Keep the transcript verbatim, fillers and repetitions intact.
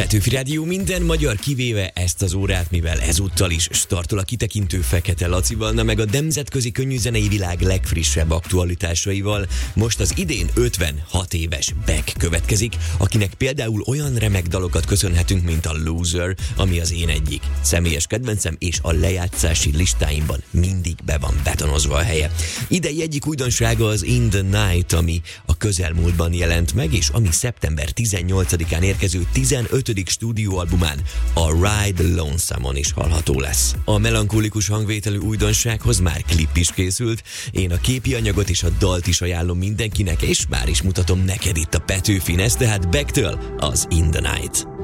Petőfi Rádió minden magyar kivéve ezt az órát, mivel ezúttal is startol a kitekintő Fekete Lacival, na meg a nemzetközi könnyűzenei világ legfrissebb aktualitásaival. Most az idén ötvenhat éves Beck következik, akinek például olyan remek dalokat köszönhetünk, mint a Loser, ami az én egyik személyes kedvencem, és a lejátszási listáimban mindig be van betonozva a helye. Idei egyik újdonsága az In the Night, ami a közelmúltban jelent meg, és ami szeptember tizennyolcadikán érkező tizenötödik stúdióalbumán, a Ride Lonesome-on is hallható lesz. A melankolikus hangvételű újdonsághoz már klip is készült, én a képi anyagot és a dalt is ajánlom mindenkinek, és már is mutatom neked itt a Petőfin, ez tehát Becktől az In the Night.